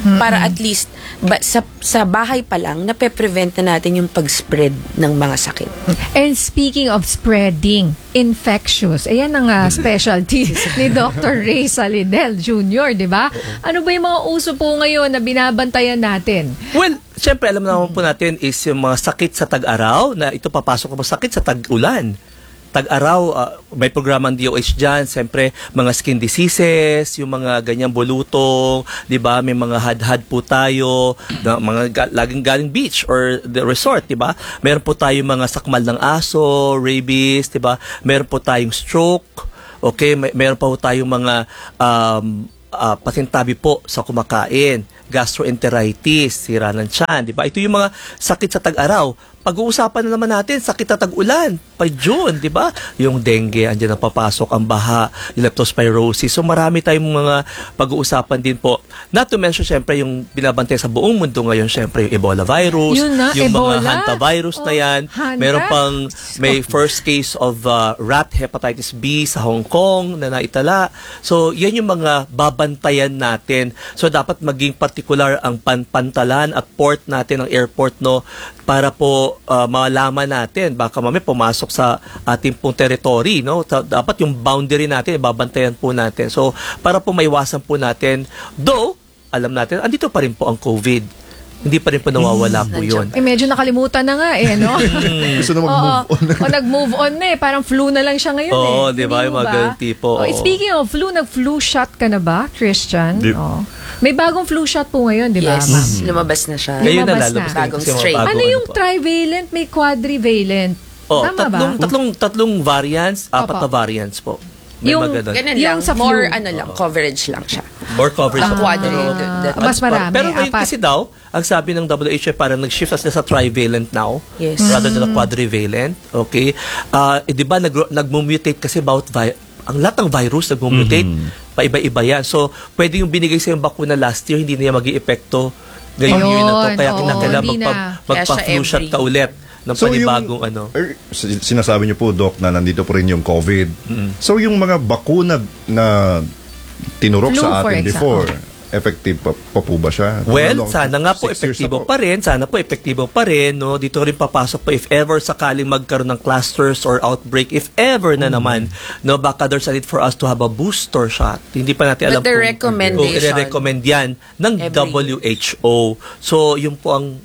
Para at least ba, sa, sa bahay pa lang, nape-prevent na natin yung pag-spread ng mga sakit. And speaking of spreading, infectious. Ayan ang uh, specialty ni Doctor Ray Salidel Junior, di ba? Ano ba yung mga uso po ngayon na binabantayan natin? Well, syempre alam naman po natin is yung mga sakit sa tag-araw na ito papasok po sakit sa tag-ulan. Tag-araw, uh, may programang D O H dyan, siyempre mga skin diseases, yung mga ganyang bulutong, di ba? May mga had-had po tayo, na mga ga- laging galing beach or the resort, di ba? Meron po tayong mga sakmal ng aso, rabies, di ba? Meron po tayong stroke, okay? May, meron po tayong mga um, uh, pasintabi po sa kumakain, gastroenteritis, sira ng tiyan, di ba? Ito yung mga sakit sa tag-araw. Pag-uusapan na naman natin, sakit na tag-ulan, pa June, di ba? Yung dengue, andyan na papasok, ang baha, yung leptospirosis. So marami tayong mga pag-uusapan din po. Not to mention, syempre, yung binabantay sa buong mundo ngayon, syempre, yung Ebola virus, Yun na, yung Ebola? mga hantavirus na yan. Hanta? Meron pang, may first case of uh, rat hepatitis B sa Hong Kong na naitala. So, yan yung mga babantayan natin. So, dapat maging particular ang panpantalan at port natin, ang airport, no, para po uh, malaman natin baka mamaya pumasok sa ating pong territory, no? Dapat yung boundary natin babantayan po natin. So para po maiwasan po natin, though alam natin andito pa rin po ang COVID. Hindi pa rin po nawawala po yun. Eh, medyo nakalimutan na nga eh, no? Gusto na mag-move on. O, nag-move on na eh. Parang flu na lang siya ngayon eh. Oo, di ba? Hindi Yung mo mga ba? ganun tipo. Oh, oo. speaking of flu, nag-flu shot ka na ba, Christian? Di- Oh. May bagong flu shot po ngayon, di ba, Yes, ma'am? lumabas na siya. Ngayon na lumabas lalabas na. na. Bagong Kasi mga strain. bagong Ano yung po. trivalent, may quadrivalent? Oh, Tama tatlong, ba? tatlong, tatlong variants, apat Opo. na variants po. May Yung- mga ganun. Ganun Yung lang. sa flu. More, ano lang, coverage lang siya. More coverage Ah, sa quadrivalent. At- mas marami, Pero ngayon apat. kasi daw, ang sabi ng W H O parang nag-shift na sa trivalent now Yes. rather than a quadrivalent. Okay? Uh, eh, di ba nag- nag-mutate kasi about vi- ang lahat ng virus nag-mutate. Paiba-iba yan. So, pwede yung binigay sa yung bakuna last year, hindi na yan mag-i-epekto ngayong Ayun, year na to. Kaya oo, kinakailangan hindi magpa, na. magpa-flu Kaya siya shot every- ka ulit ng So, yung- panibagong ano. Er, s- sinasabi niyo po, Doc, na nandito po rin yung COVID. So yung mga bakuna na tinurok Flu, sa for atin example. before, effective pa, pa po ba siya? Well, Long- sana nga po six years epektibo ago. pa rin. Sana po epektibo pa rin. No? Dito rin papasok po if ever sakaling magkaroon ng clusters or outbreak, if ever na naman, no, baka there's a need for us to have a booster shot. Hindi pa natin alam But the kung, recommendation, kung i-recommend yan ng every W H O. So, yun po ang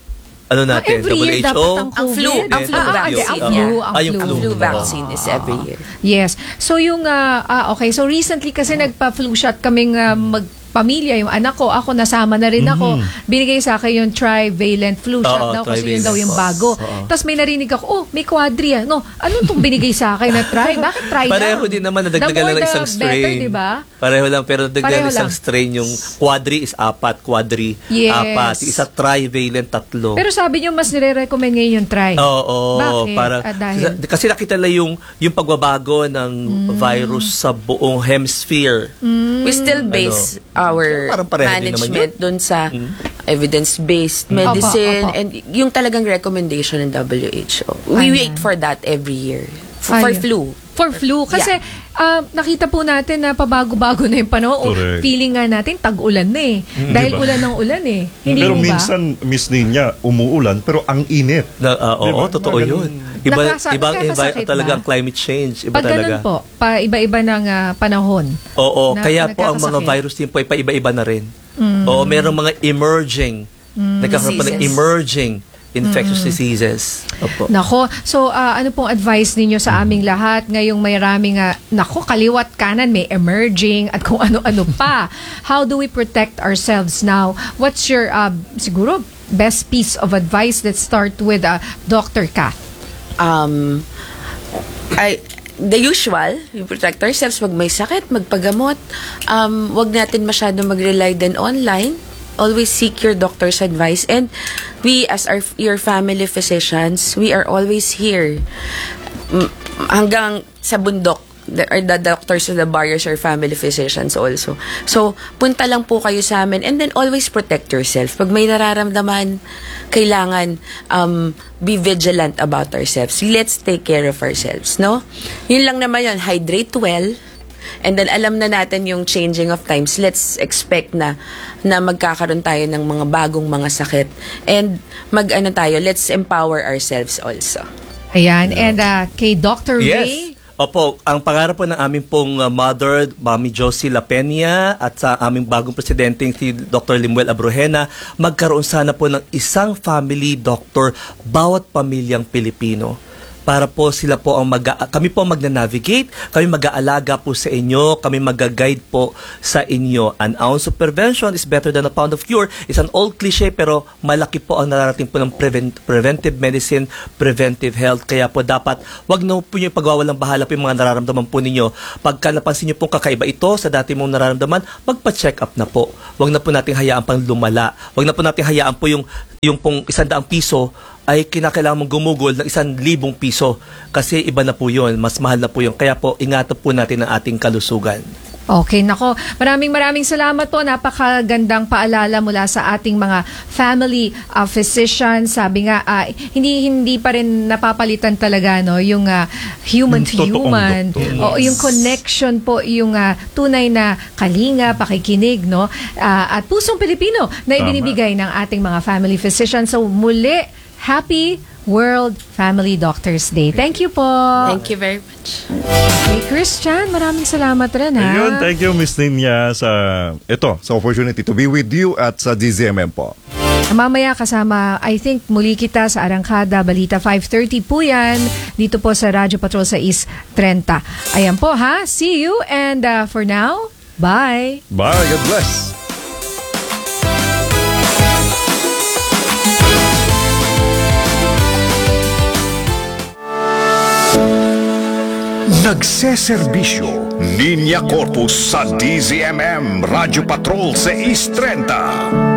ano Ah, natin, every year W H O. dapat ang Ang flu, COVID. ang flu Ah, ah, vaccine. okay, ang yeah. flu, ang Ah, yung flu. Ang flu Oo. vaccine is every year. Yes. So yung, ah, ah, okay. So recently kasi nagpa-flu shot kaming ah, magpamilya, yung anak ko, ako nasama na rin ako. Binigay sa akin yung trivalent flu shot Oo, daw kasi yun trivalent daw yung po. bago. Oo. Tapos may narinig ako, oh, may quadri. No, anong itong binigay sa akin na tri? Bakit tri lang? Pareho din naman, The nadagdagan more lang ng the isang strain. better, di ba? Pareho lang, pero nadagdagan Pareho ng isang lang. strain. Yung quadri is apat, quadri Yes. apat. Isa trivalent, tatlo. Pero sabi niyo mas nire-recommend ngayon yung tri. Oo, Bakit? para Ah, dahil? kasi nakita na yung yung pagbabago ng virus sa buong hemisphere. We still base our Parang pareho din naman management dun sa evidence-based medicine Opo, opo. and yung talagang recommendation ng W H O. We Ayan. wait for that every year. For, for Ayun. flu. For flu. Kasi ah, nakita po natin na pabago-bago na yung panahon. O, Correct. feeling nga natin tag-ulan na eh. Dahil diba? ulan ng ulan eh. Hindi Pero mo ba? minsan, Miss Ninya, umuulan, pero ang init. Na, ah, oo, Diba? totoo Mga yun. Iba, Nakasa- ibang iba nakakasakit talaga ba? ang climate change. Iba Pag talaga. ganun po, pa iba-iba ng ah, panahon. Oo, Na- kaya po ang mga nagkakasakit. virus din po ay paiba-iba na rin. Mm. Oo, merong mga emerging, nagkakaroon pa ng Diseases. emerging infectious diseases. Opo. Nako, so ah, ano pong advice ninyo sa aming lahat ngayong may raming, ah, nako, kaliwat kanan, may emerging at kung ano-ano pa. How do we protect ourselves now? What's your, ah, siguro, best piece of advice? Let's start with uh, Doctor Kath. Um, I, the usual, we protect ourselves, wag may sakit, magpagamot. Um, wag natin masyado mag-rely din online. Always seek your doctor's advice. And we, as our your family physicians, we are always here. Mm, hanggang sa bundok, the, or the doctors of the barriers are family physicians also. So, punta lang po kayo sa amin and then always protect yourself. Pag may nararamdaman, kailangan um, be vigilant about ourselves. Let's take care of ourselves, no? Yun lang naman yun. Hydrate well. And then alam na natin yung changing of times. Let's expect na na magkakaroon tayo ng mga bagong mga sakit. And mag-ano tayo, let's empower ourselves also. Ayan, and uh, kay Doctor Ray. Opo, ang pangarap po ng aming pong uh, mother, Mami Josie La Peña, at sa aming bagong presidente, si Doctor Limuel Abrojena, magkaroon sana po ng isang family doctor bawat pamilyang Pilipino. Para po sila po ang mag kami po ang magna-navigate, kami mag-aalaga po sa inyo, kami mag-guide po sa inyo. An ounce of prevention is better than a pound of cure. It's an old cliche pero malaki po ang nararating po ng prevent, preventive medicine, preventive health. Kaya po dapat wag na po yung pagwawalang bahala po yung mga nararamdaman po ninyo. Pagka napansin niyo pong kakaiba ito sa dati mong nararamdaman, magpa-check up na po. Wag na po nating hayaan pang lumala. Wag na po nating hayaan po yung yung pong isandaang piso ay kinakailangan mong gumugol ng isang libong piso kasi iba na po yun, mas mahal na po yun. Kaya po, ingatan po natin ang ating kalusugan. Okay, nako. Maraming maraming salamat po. Napakagandang paalala mula sa ating mga family uh, physicians. Sabi nga, uh, hindi hindi pa rin napapalitan talaga no yung uh, human to human. O yung connection po, yung uh, tunay na kalinga, pakikinig, no? Uh, at pusong Pilipino na ibinibigay ng ating mga family physicians. So muli, happy World Family Doctors Day. Thank you po. Thank you very much. Hey, Christian, maraming salamat rin ha. Ayun, thank you Miss Ninya sa ito, sa opportunity to be with you at sa D Z M M po. Mamaya kasama, I think, muli kita sa Arangkada, Balita five thirty po yan. Dito po sa Radyo Patrol sa East thirty. Ayan po ha. See you and uh, for now, bye. Bye. God bless. Nagseserbisyo Ninya Corpus sa D Z M M Radyo Patrol sa East thirty.